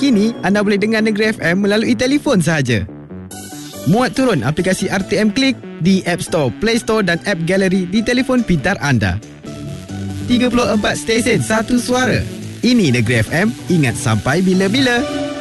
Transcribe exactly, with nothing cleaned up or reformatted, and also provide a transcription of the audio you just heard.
Kini, anda boleh dengar Negeri F M melalui telefon sahaja. Muat turun aplikasi R T M Click di App Store, Play Store dan App Gallery di telefon pintar anda. tiga puluh empat stesen, satu suara. Ini Negeri F M, ingat sampai bila-bila.